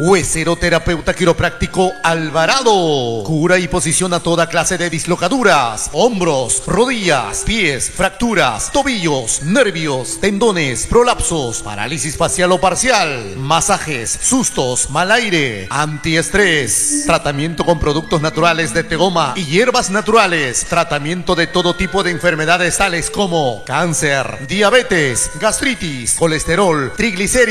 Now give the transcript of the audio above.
Hueseroterapeuta quiropráctico Alvarado. Cura y posiciona toda clase de dislocaduras, hombros, rodillas, pies, fracturas, tobillos, nervios, tendones, prolapsos, parálisis facial o parcial, masajes, sustos, mal aire, antiestrés, tratamiento con productos naturales de tegoma y hierbas naturales, tratamiento de todo tipo de enfermedades tales como cáncer, diabetes, gastritis, colesterol, triglicéridos,